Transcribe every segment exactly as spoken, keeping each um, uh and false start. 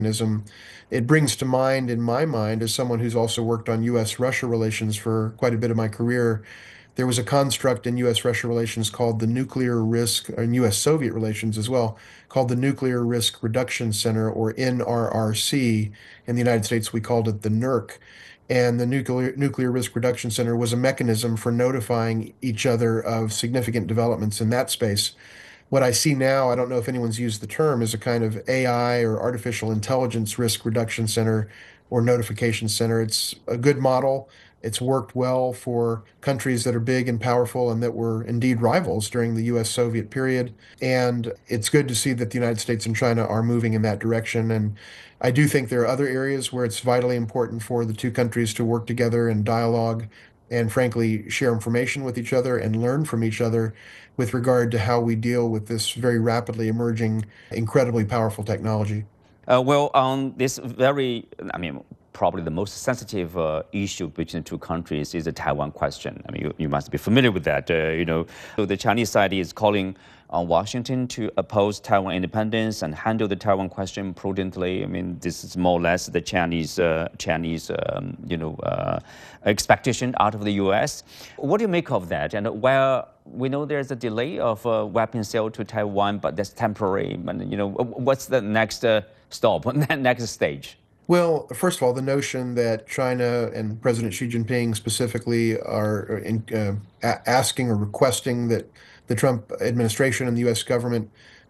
mechanism. It brings to mind, in my mind, as someone who's also worked on U S Russia relations for quite a bit of my career, there was a construct in U S Russia relations called the Nuclear Risk, and U S Soviet relations as well, called the Nuclear Risk Reduction Center, or N R R C. In the United States, we called it the NERC. And the Nuclear, Nuclear Risk Reduction Center was a mechanism for notifying each other of significant developments in that space. What I see now, I don't know if anyone's used the term, is a kind of A I or artificial intelligence risk reduction center or notification center. It's a good model. It's worked well for countries that are big and powerful and that were indeed rivals during the U S Soviet period. And it's good to see that the United States and China are moving in that direction. And I do think there are other areas where it's vitally important for the two countries to work together and dialogue and, frankly, share information with each other and learn from each other with regard to how we deal with this very rapidly emerging, incredibly powerful technology. Uh, well, on this very, I mean, probably the most sensitive uh, issue between the two countries is the Taiwan question. I mean, you, you must be familiar with that. Uh, you know, so the Chinese side is calling on Washington to oppose Taiwan independence and handle the Taiwan question prudently. I mean, this is more or less the Chinese, uh, Chinese, um, you know, uh, expectation out of the U S. What do you make of that? And where we know there's a delay of uh, weapon sale to Taiwan, but that's temporary. And you know, what's the next uh, stop, next stage? Well, first of all, the notion that China and President Xi Jinping specifically are in, uh, a- asking or requesting that the Trump administration and the U S government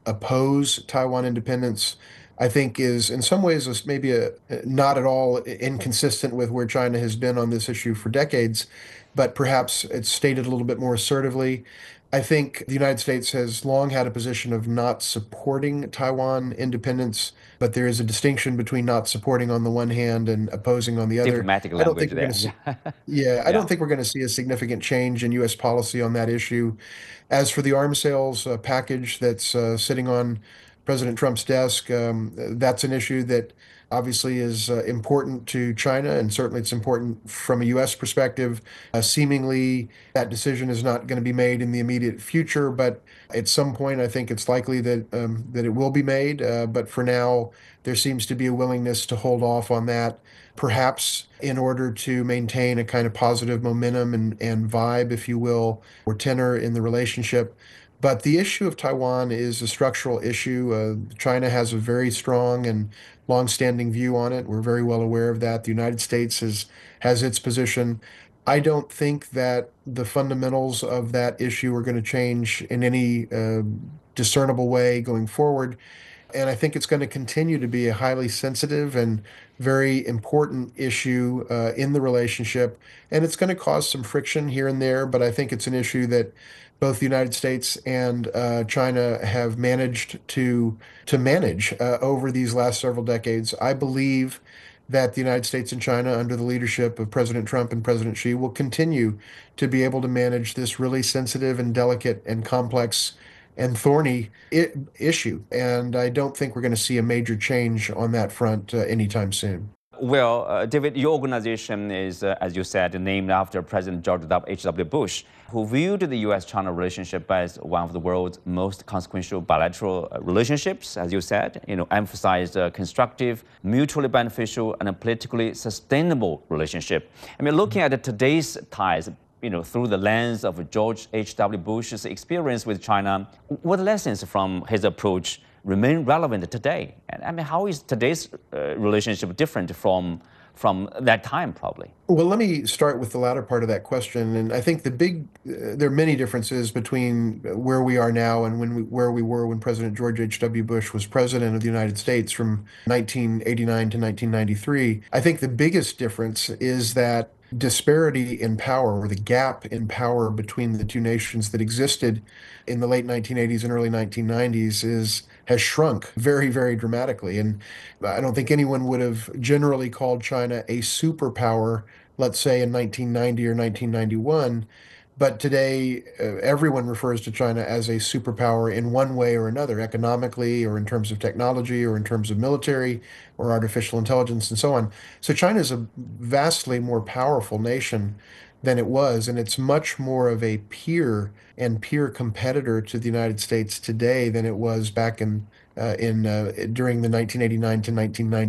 oppose Taiwan independence, I think is in some ways is maybe a, not at all inconsistent with where China has been on this issue for decades, but perhaps it's stated a little bit more assertively. I think the United States has long had a position of not supporting Taiwan independence, but there is a distinction between not supporting on the one hand and opposing on the other. Diplomatic I don't think language we're going there. to see, yeah, I Yeah. don't think we're going to see a significant change in U S policy on that issue. As for the arms sales uh, package that's uh, sitting on President Trump's desk, um, that's an issue that obviously is uh, important to China, and certainly it's important from a U S perspective. Uh, seemingly, that decision is not going to be made in the immediate future, but at some point, I think it's likely that um, that it will be made. Uh, but for now, there seems to be a willingness to hold off on that, perhaps in order to maintain a kind of positive momentum and, and vibe, if you will, or tenor in the relationship. But the issue of Taiwan is a structural issue. Uh, China has a very strong and longstanding view on it. We're very well aware of that. The United States has has its position. I don't think that the fundamentals of that issue are going to change in any uh, discernible way going forward. And I think it's going to continue to be a highly sensitive and very important issue uh, in the relationship. And it's going to cause some friction here and there, but I think it's an issue that both the United States and uh, China have managed to to manage uh, over these last several decades. I believe that the United States and China, under the leadership of President Trump and President Xi, will continue to be able to manage this really sensitive and delicate and complex and thorny I- issue. And I don't think we're going to see a major change on that front uh, anytime soon. Well, uh, David, your organization is, uh, as you said, named after President George H W. Bush, who viewed the U S China relationship as one of the world's most consequential bilateral uh, relationships, as you said, you know, emphasized a constructive, mutually beneficial, and a politically sustainable relationship. I mean, looking at today's ties, you know, through the lens of George H W. Bush's experience with China, what lessons from his approach remain relevant today? And I mean, how is today's uh, relationship different from from that time, probably? Well, let me start with the latter part of that question. And I think the big, uh, there are many differences between where we are now and when we, where we were when President George H W. Bush was president of the United States from nineteen eighty-nine to nineteen ninety-three. I think the biggest difference is that disparity in power, or the gap in power between the two nations that existed in the late nineteen eighties and early nineteen nineties is has shrunk very, very dramatically. And I don't think anyone would have generally called China a superpower, let's say in nineteen ninety or nineteen ninety-one. But today, uh, everyone refers to China as a superpower in one way or another, economically, or in terms of technology, or in terms of military, or artificial intelligence, and so on. So China is a vastly more powerful nation than it was, and it's much more of a peer and peer competitor to the United States today than it was back in uh, in uh, during the nineteen eighty-nine to nineteen ninety